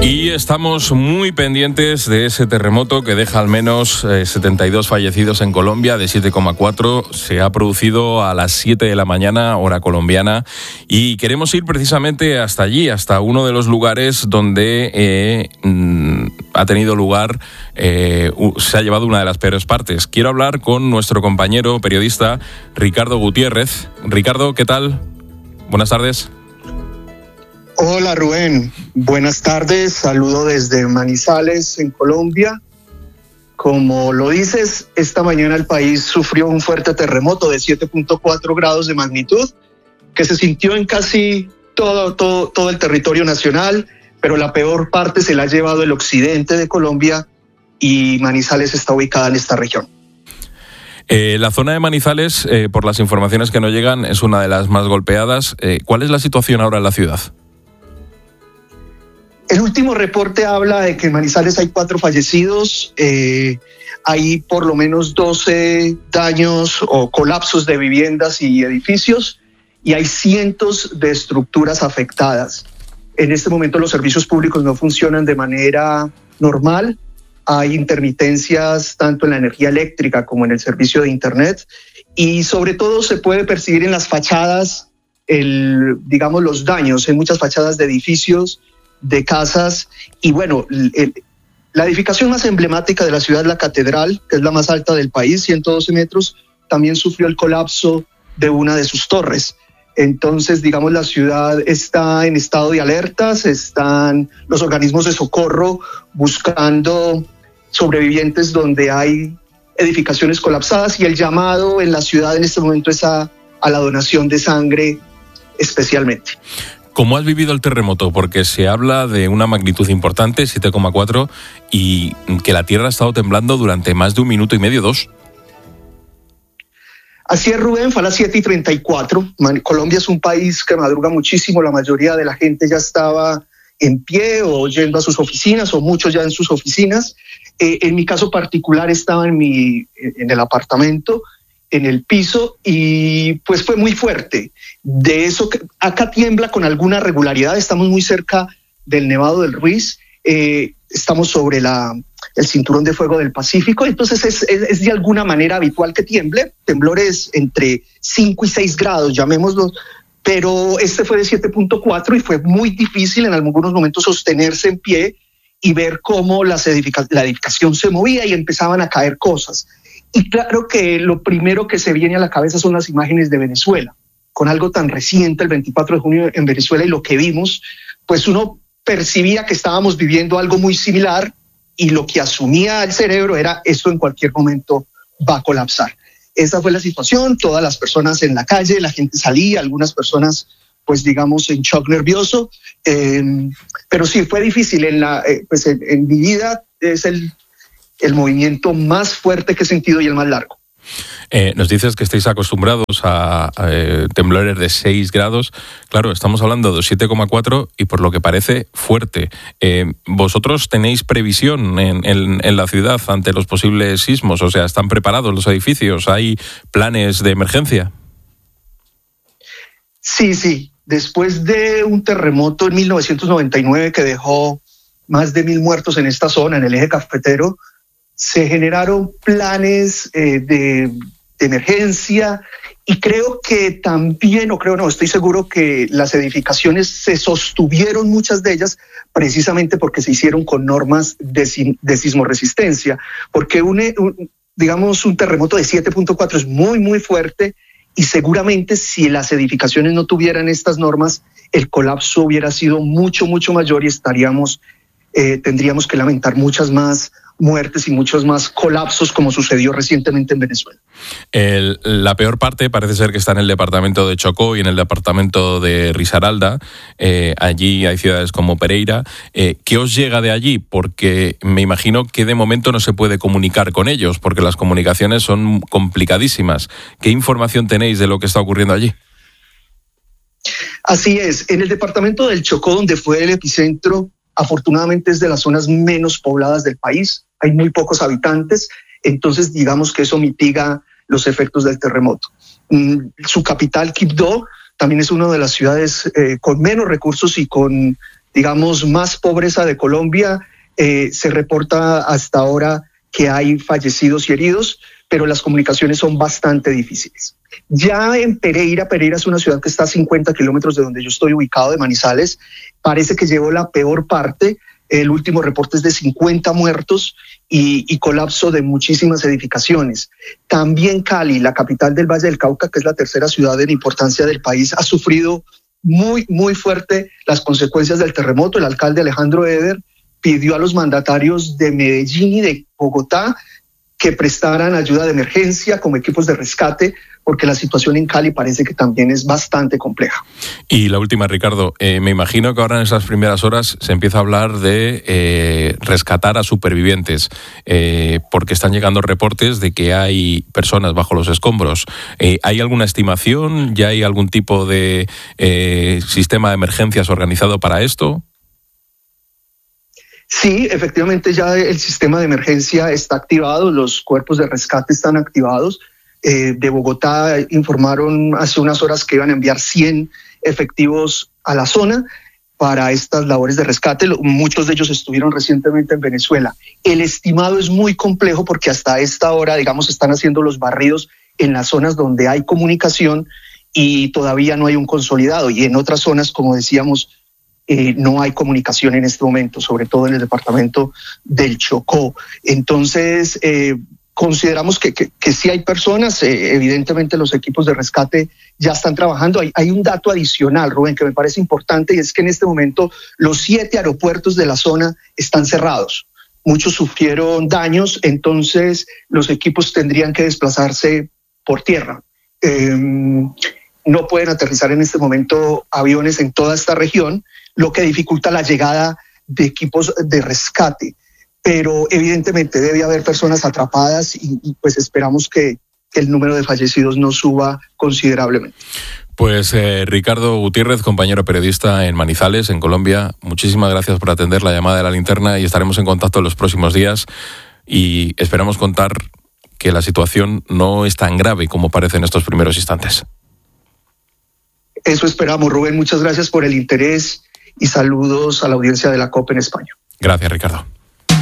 Y estamos muy pendientes de ese terremoto que deja al menos 72 fallecidos en Colombia, de 7,4. Se ha producido a las 7 de la mañana, hora colombiana, y queremos ir precisamente hasta allí, hasta uno de los lugares donde ha tenido lugar, se ha llevado una de las peores partes. Quiero hablar con nuestro compañero periodista Ricardo Gutiérrez. Ricardo, ¿qué tal? Buenas tardes. Hola Rubén, buenas tardes, saludo desde Manizales en Colombia. Como lo dices, esta mañana el país sufrió un fuerte terremoto de 7.4 grados de magnitud que se sintió en casi todo el territorio nacional, pero la peor parte se la ha llevado el occidente de Colombia y Manizales está ubicada en esta región. La zona de Manizales, por las informaciones que nos llegan, es una de las más golpeadas. ¿Cuál es la situación ahora en la ciudad? El último reporte habla de que en Manizales hay 4 fallecidos, hay por lo menos 12 daños o colapsos de viviendas y edificios y hay cientos de estructuras afectadas. En este momento los servicios públicos no funcionan de manera normal, hay intermitencias tanto en la energía eléctrica como en el servicio de internet y sobre todo se puede percibir en las fachadas, los daños en muchas fachadas de edificios, de casas y bueno, la edificación más emblemática de la ciudad, la catedral, que es la más alta del país, 112 metros, también sufrió el colapso de una de sus torres. Entonces, la ciudad está en estado de alertas, están los organismos de socorro buscando sobrevivientes donde hay edificaciones colapsadas y el llamado en la ciudad en este momento es a la donación de sangre especialmente. ¿Cómo has vivido el terremoto? Porque se habla de una magnitud importante, 7,4, y que la tierra ha estado temblando durante más de 1 minuto y medio, 2. Así es, Rubén, fue a las 7:34. Colombia es un país que madruga muchísimo, la mayoría de la gente ya estaba en pie o yendo a sus oficinas, o muchos ya en sus oficinas. En mi caso particular estaba en el apartamento, en el piso, y pues fue muy fuerte. De eso, acá tiembla con alguna regularidad, estamos muy cerca del Nevado del Ruiz, estamos sobre el cinturón de fuego del Pacífico, entonces es de alguna manera habitual que tiemble, temblores entre 5 y 6 grados, llamémoslo, pero este fue de 7.4 y fue muy difícil en algunos momentos sostenerse en pie y ver cómo la edificación se movía y empezaban a caer cosas. Y claro que lo primero que se viene a la cabeza son las imágenes de Venezuela, con algo tan reciente, el 24 de junio en Venezuela, y lo que vimos, pues uno percibía que estábamos viviendo algo muy similar y lo que asumía el cerebro era esto en cualquier momento va a colapsar. Esa fue la situación, todas las personas en la calle, la gente salía, algunas personas pues en shock nervioso, pero sí fue difícil. En mi vida es el movimiento más fuerte que he sentido y el más largo. Nos dices que estáis acostumbrados a temblores de 6 grados. Claro, estamos hablando de 7,4 y por lo que parece fuerte. ¿Vosotros tenéis previsión en la ciudad ante los posibles sismos? O sea, ¿están preparados los edificios? ¿Hay planes de emergencia? Sí. Después de un terremoto en 1999 que dejó más de 1,000 muertos en esta zona, en el eje cafetero, se generaron planes de emergencia y creo que también, estoy seguro que las edificaciones se sostuvieron, muchas de ellas, precisamente porque se hicieron con normas de sismoresistencia, porque un terremoto de 7.4 es muy, muy fuerte y seguramente si las edificaciones no tuvieran estas normas, el colapso hubiera sido mucho, mucho mayor y tendríamos que lamentar muchas más muertes y muchos más colapsos como sucedió recientemente en Venezuela. La peor parte parece ser que está en el departamento de Chocó y en el departamento de Risaralda. Allí hay ciudades como Pereira. ¿Qué os llega de allí? Porque me imagino que de momento no se puede comunicar con ellos porque las comunicaciones son complicadísimas. ¿Qué información tenéis de lo que está ocurriendo allí? Así es. En el departamento del Chocó, donde fue el epicentro, afortunadamente es de las zonas menos pobladas del país, hay muy pocos habitantes, entonces digamos que eso mitiga los efectos del terremoto. Su capital, Quibdó, también es una de las ciudades con menos recursos y con digamos, más pobreza de Colombia. Se reporta hasta ahora que hay fallecidos y heridos, pero las comunicaciones son bastante difíciles. Ya en Pereira es una ciudad que está a 50 kilómetros de donde yo estoy ubicado, de Manizales, parece que llevó la peor parte. El último reporte es de 50 muertos y colapso de muchísimas edificaciones. También Cali, la capital del Valle del Cauca, que es la tercera ciudad en importancia del país, ha sufrido muy, muy fuerte las consecuencias del terremoto. El alcalde Alejandro Eder pidió a los mandatarios de Medellín y de Bogotá que prestaran ayuda de emergencia como equipos de rescate, porque la situación en Cali parece que también es bastante compleja. Y la última, Ricardo, me imagino que ahora en esas primeras horas se empieza a hablar de rescatar a supervivientes, porque están llegando reportes de que hay personas bajo los escombros. ¿Hay alguna estimación? ¿Ya hay algún tipo de sistema de emergencias organizado para esto? Sí, efectivamente ya el sistema de emergencia está activado, los cuerpos de rescate están activados. De Bogotá informaron hace unas horas que iban a enviar 100 efectivos a la zona para estas labores de rescate. Muchos de ellos estuvieron recientemente en Venezuela. El estimado es muy complejo porque hasta esta hora, digamos, están haciendo los barridos en las zonas donde hay comunicación y todavía no hay un consolidado. Y en otras zonas, como decíamos, no hay comunicación en este momento, sobre todo en el departamento del Chocó. Entonces, consideramos que sí hay personas, evidentemente los equipos de rescate ya están trabajando. Hay un dato adicional, Rubén, que me parece importante, y es que en este momento los 7 aeropuertos de la zona están cerrados. Muchos sufrieron daños, entonces los equipos tendrían que desplazarse por tierra. No pueden aterrizar en este momento aviones en toda esta región, lo que dificulta la llegada de equipos de rescate. Pero evidentemente debe haber personas atrapadas y pues esperamos que el número de fallecidos no suba considerablemente. Pues Ricardo Gutiérrez, compañero periodista en Manizales, en Colombia, muchísimas gracias por atender la llamada de La Linterna y estaremos en contacto en los próximos días y esperamos contar que la situación no es tan grave como parece en estos primeros instantes. Eso esperamos, Rubén. Muchas gracias por el interés y saludos a la audiencia de la COP en España. Gracias, Ricardo.